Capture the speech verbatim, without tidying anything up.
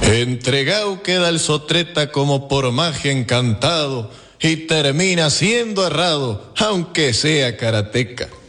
Entregado queda el sotreta como por magia encantado y termina siendo errado, aunque sea karateca.